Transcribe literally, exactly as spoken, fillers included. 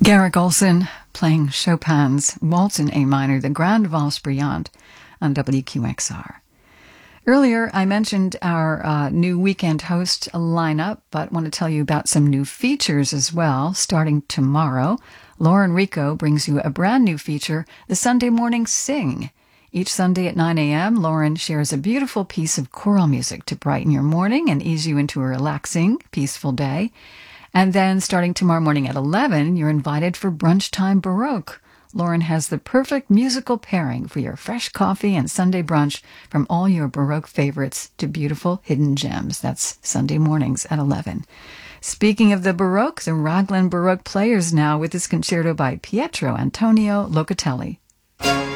Garrick Olson playing Chopin's Waltz in A minor, the Grande Valse Brillante on W Q X R. Earlier, I mentioned our uh, new weekend host lineup, but want to tell you about some new features as well. Starting tomorrow, Lauren Rico brings you a brand new feature, the Sunday Morning Sing. Each Sunday at nine a.m., Lauren shares a beautiful piece of choral music to brighten your morning and ease you into a relaxing, peaceful day. And then starting tomorrow morning at eleven, you're invited for Brunch Time Baroque. Lauren has the perfect musical pairing for your fresh coffee and Sunday brunch, from all your Baroque favorites to beautiful hidden gems. That's Sunday mornings at eleven. Speaking of the Baroque, the Raglan Baroque Players now with this concerto by Pietro Antonio Locatelli.